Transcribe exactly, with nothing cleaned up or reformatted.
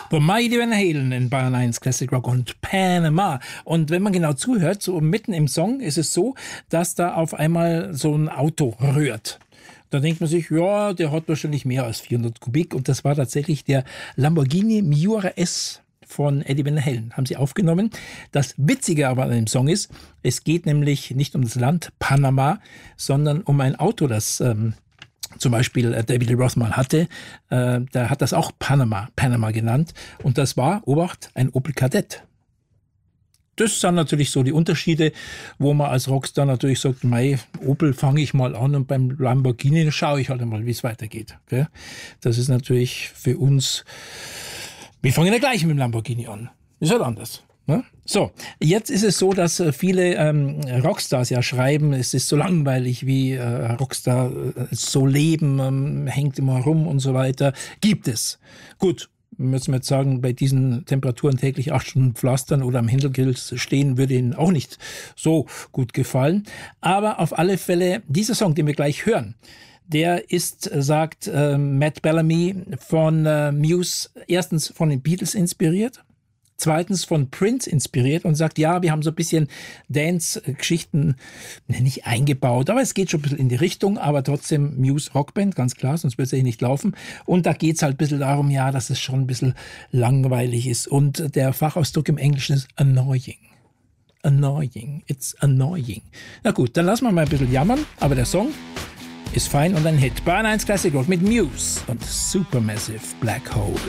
The Mighty Van Halen in Bayern eins Classic Rock und Panama. Und wenn man genau zuhört, so mitten im Song ist es so, dass da auf einmal so ein Auto rührt. Da denkt man sich, ja, der hat wahrscheinlich mehr als vierhundert Kubik. Und das war tatsächlich der Lamborghini Miura S von Eddie Van Halen. Haben sie aufgenommen. Das Witzige aber an dem Song ist, es geht nämlich nicht um das Land Panama, sondern um ein Auto, das ähm, zum Beispiel David Lee Roth mal hatte. Äh, der hat das auch Panama, Panama genannt. Und das war, Obacht, ein Opel Kadett. Das sind natürlich so die Unterschiede, wo man als Rockstar natürlich sagt, mei, Opel fange ich mal an und beim Lamborghini schaue ich halt mal, wie es weitergeht. Gell? Das ist natürlich für uns, wir fangen ja gleich mit dem Lamborghini an. Ist halt anders. Ne? So, jetzt ist es so, dass viele ähm, Rockstars ja schreiben, es ist so langweilig, wie äh, Rockstar äh, so leben, ähm, hängt immer rum und so weiter. Gibt es. Gut. Müssen wir jetzt sagen, bei diesen Temperaturen täglich acht Stunden pflastern oder am Händelgrill stehen, würde Ihnen auch nicht so gut gefallen. Aber auf alle Fälle, dieser Song, den wir gleich hören, der ist, sagt äh, Matt Bellamy, von äh, Muse erstens von den Beatles inspiriert, zweitens von Prince inspiriert und sagt, ja, wir haben so ein bisschen Dance-Geschichten nicht eingebaut, aber es geht schon ein bisschen in die Richtung, aber trotzdem Muse Rockband, ganz klar, sonst wird es ja nicht laufen. Und da geht es halt ein bisschen darum, ja, dass es schon ein bisschen langweilig ist. Und der Fachausdruck im Englischen ist annoying. Annoying. It's annoying. Na gut, dann lassen wir mal ein bisschen jammern, aber der Song ist fein und ein Hit. Bayern eins Classic Rock mit Muse und Supermassive Black Hole.